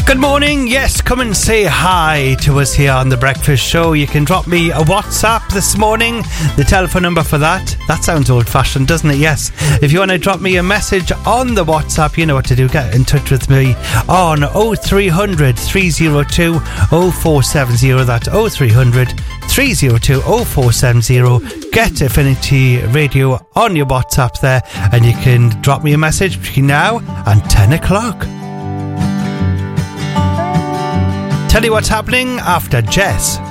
Good morning. Yes, come and say hi to us here on The Breakfast Show. You can drop me a WhatsApp this morning. The telephone number for that sounds old-fashioned, doesn't it? Yes. If you want to drop me a message on the WhatsApp, you know what to do. Get in touch with me on 0300 302 0470. That's 0300 302 0470. Get Affinity Radio on your WhatsApp there, and you can drop me a message between now and 10 o'clock. Tell you what's happening after Jess.